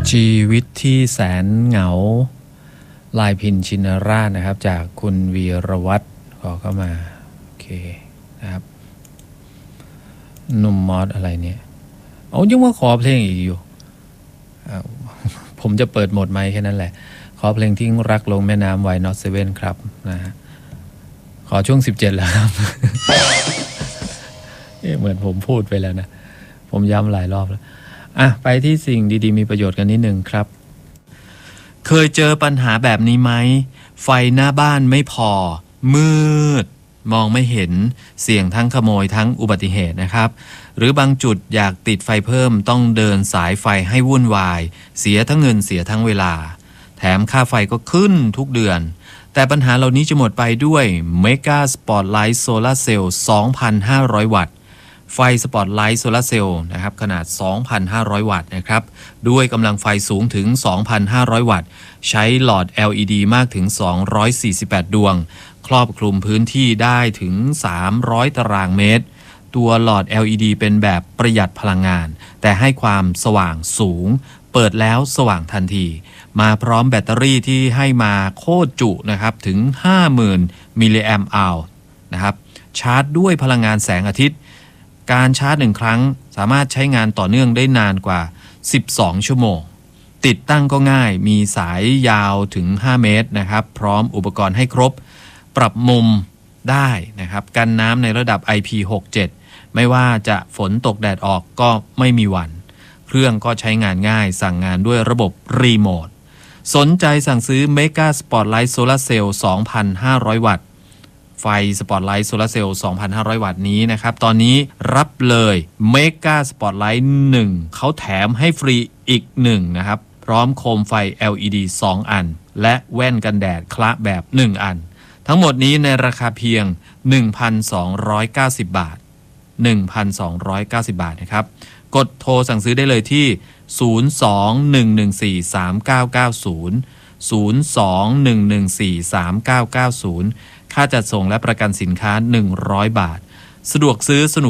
ชีวิตที่แสนเหงาลายพินชินราชนะครับจากคุณวีรวัฒน์ขอเข้ามาโอเคนะครับหนุ่มมอสอะไรเนี่ยยังว่าขอเพลงอีกอยู่ผมจะเปิดโหมดไมค์แค่นั้นแหละขอเพลงทิ้งรักลงแม่น้ำไว Not 7ครับนะฮะขอช่วง17แล้วครับ เหมือนผมพูดไปแล้วนะผมย้ำหลายรอบแล้วไปที่สิ่งดีๆมีประโยชน์กันนิดนึงครับเคยเจอปัญหาแบบนี้ไหมไฟหน้าบ้านไม่พอมืดมองไม่เห็นเสี่ยงทั้งขโมยทั้งอุบัติเหตุนะครับหรือบางจุดอยากติดไฟเพิ่มต้องเดินสายไฟให้วุ่นวายเสียทั้งเงินเสียทั้งเวลาแถมค่าไฟก็ขึ้นทุกเดือนแต่ปัญหาเหล่านี้จะหมดไปด้วย Mega Spotlight Solar Cell 2,500 วัตต์ไฟสปอตไลท์โซลาร์เซลล์นะครับขนาด 2,500 วัตต์นะครับด้วยกำลังไฟสูงถึง 2,500 วัตต์ใช้หลอด LED มากถึง 248 ดวงครอบคลุมพื้นที่ได้ถึง 300 ตารางเมตรตัวหลอด LED เป็นแบบประหยัดพลังงานแต่ให้ความสว่างสูงเปิดแล้วสว่างทันทีมาพร้อมแบตเตอรี่ที่ให้มาโคตรจุนะครับถึง 50,000 มิลลิแอมป์อัลนะครับชาร์จด้วยพลังงานแสงอาทิตย์การชาร์จ1ครั้งสามารถใช้งานต่อเนื่องได้นานกว่า12ชั่วโมงติดตั้งก็ง่ายมีสายยาวถึง5เมตรนะครับพร้อมอุปกรณ์ให้ครบปรับมุมได้นะครับกันน้ำในระดับ IP67 ไม่ว่าจะฝนตกแดดออกก็ไม่มีหวั่นเครื่องก็ใช้งานง่ายสั่งงานด้วยระบบรีโมทสนใจสั่งซื้อ Mega Spotlight Solar Cell 2,500 วัตต์ไฟสปอตไลท์โซลาร์เซลล์ 2,500 วัตต์นี้นะครับตอนนี้รับเลย Mega Spotlight 1เขาแถมให้ฟรีอีก1นะครับพร้อมโคมไฟ LED 2 อันและแว่นกันแดดคละแบบ1อันทั้งหมดนี้ในราคาเพียง 1,290 บาท 1,290 บาทนะครับกดโทรสั่งซื้อได้เลยที่ 02-114-3990 02-114-3990 ค่าจัดส่งและประกันสินค้า100 บาทสะดวกซื้อสนุก